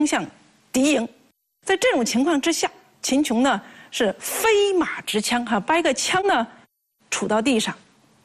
向敌营。在这种情况之下，秦琼呢是飞马执枪把一个枪呢杵到地上，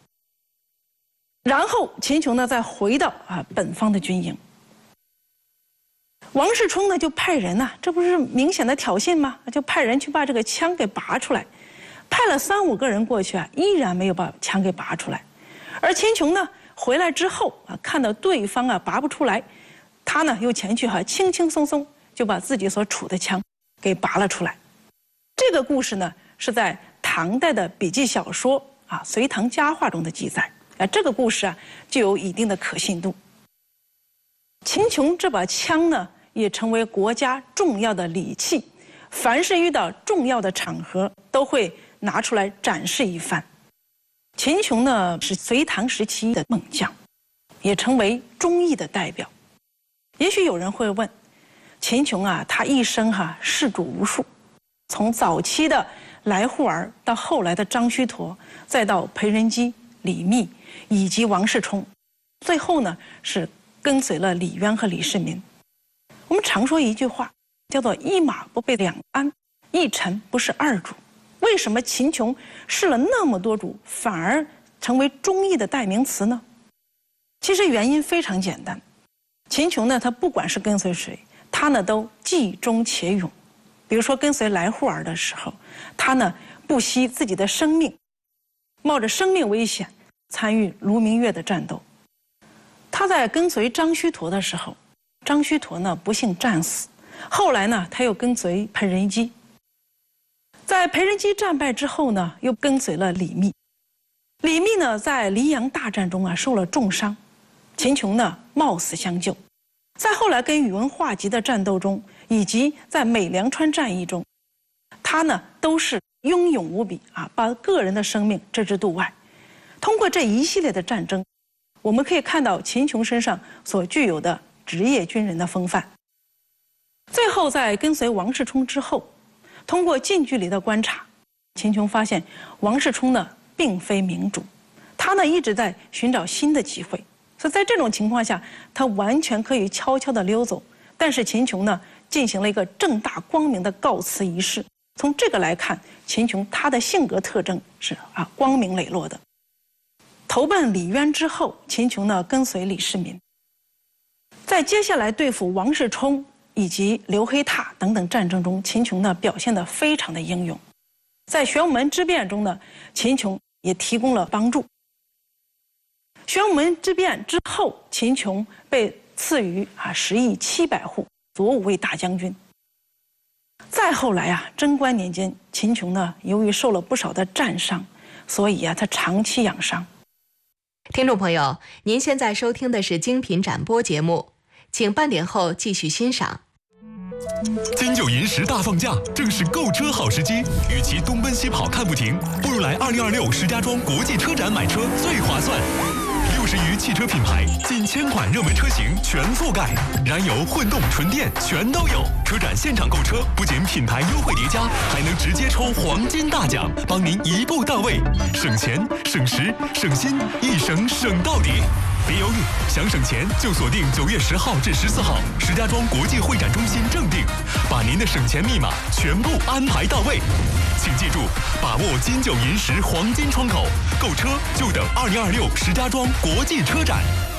然后秦琼呢再回到本方的军营。王世充呢就派人这不是明显的挑衅吗？就派人去把这个枪给拔出来，派了3、5个人过去依然没有把枪给拔出来。而秦琼呢回来之后看到对方拔不出来，他呢又前去轻轻松松就把自己所杵的枪给拔了出来。这个故事呢是在唐代的笔记小说《隋唐佳话》中的记载，这个故事就有一定的可信度。秦琼这把枪呢也成为国家重要的礼器，凡是遇到重要的场合都会拿出来展示一番。秦琼呢是隋唐时期的猛将，也成为忠义的代表。也许有人会问，秦琼他一生事主无数，从早期的来护儿到后来的张须陀，再到裴仁基、李密以及王世充，最后呢是跟随了李渊和李世民。我们常说一句话，叫做一马不被两鞍，一臣不是二主。为什么秦琼试了那么多主，反而成为忠义的代名词呢？其实原因非常简单，秦琼呢他不管是跟随谁，他呢都既忠且勇。比如说跟随来护儿的时候，他呢不惜自己的生命，冒着生命危险参与卢明月的战斗。他在跟随张须陀的时候，张须陀呢不幸战死，后来呢他又跟随裴仁基，在裴仁基战败之后呢又跟随了李密。李密呢在黎阳大战中受了重伤，秦琼呢冒死相救。在后来跟宇文化及的战斗中，以及在美良川战役中，他呢都是英勇无比把个人的生命置之度外。通过这一系列的战争，我们可以看到秦琼身上所具有的职业军人的风范。最后在跟随王世充之后，通过近距离的观察，秦琼发现王世充呢并非明主，他呢一直在寻找新的机会。所以在这种情况下，他完全可以悄悄地溜走，但是秦琼呢进行了一个正大光明的告辞仪式。从这个来看，秦琼他的性格特征是光明磊落的。投奔李渊之后，秦琼呢跟随李世民，在接下来对付王世充以及刘黑闼等等战争中，秦琼呢表现得非常的英勇。在玄武门之变中呢，秦琼也提供了帮助。玄武门之变之后，秦琼被赐予10邑700户，左武卫大将军。再后来贞观年间，秦琼呢由于受了不少的战伤，所以他长期养伤。 听众朋友，您现在收听的是精品展播节目，请半点后继续欣赏。 金九银10大放价，正是购车好时机。与其东奔西跑看不停，不如来2026石家庄国际车展买车最划算。60余汽车品牌，近1000款热门车型全覆盖，燃油、混动、纯电全都有。车展现场购车，不仅品牌优惠叠加，还能直接抽黄金大奖，帮您一步到位，省钱、省时、省心，一省省到底。别犹豫，想省钱就锁定9月10号至14号，石家庄国际会展中心正定，把您的省钱密码全部安排到位。请记住，把握金九银10黄金窗口，购车就等2026石家庄国际车展。